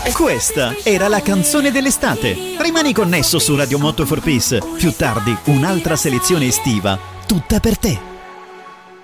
Questa era la canzone dell'estate. Rimani connesso su Radio Moto for Peace. Più tardi un'altra selezione estiva, tutta per te.